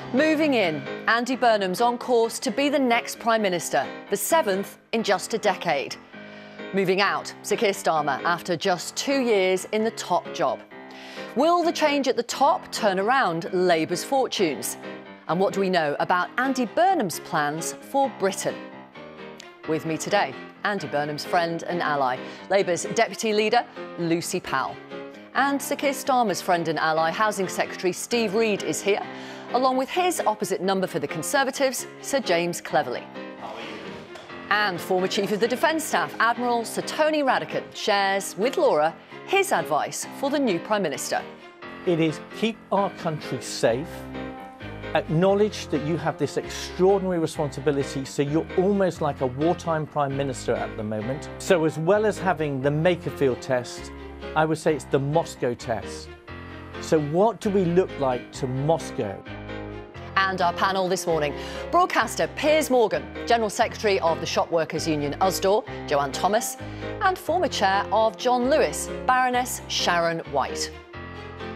Moving in, Andy Burnham's on course to be the next Prime Minister, the 7th in just a decade. Moving out, Sir Keir Starmer, after just 2 years in the top job. Will the change at the top turn around Labour's fortunes? And what do we know about Andy Burnham's plans for Britain? With me today, Andy Burnham's friend and ally, Labour's Deputy Leader, Lucy Powell. And Sir Keir Starmer's friend and ally, Housing Secretary Steve Reed is here, along with his opposite number for the Conservatives, Sir James Cleverly. And former Chief of the Defence Staff, Admiral Sir Tony Radakin, shares with Laura his advice for the new Prime Minister. It is keep our country safe, acknowledge that you have this extraordinary responsibility, so you're almost like a wartime Prime Minister at the moment. So as well as having the Makerfield test, I would say it's the Moscow test. So what do we look like to Moscow? And our panel this morning, broadcaster Piers Morgan, General Secretary of the Shop Workers Union Usdaw, Joanne Thomas, and former chair of John Lewis, Baroness Sharon White.